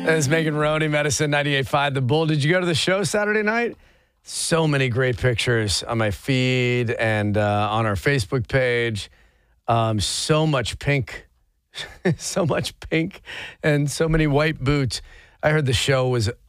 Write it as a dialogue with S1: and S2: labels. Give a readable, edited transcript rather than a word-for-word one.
S1: It's Megan Roney, Medicine 98.5 The Bull. Did you go to the show Saturday night? So many great pictures on my feed and on our Facebook page. So much pink. So much pink and so many white boots. I heard the show was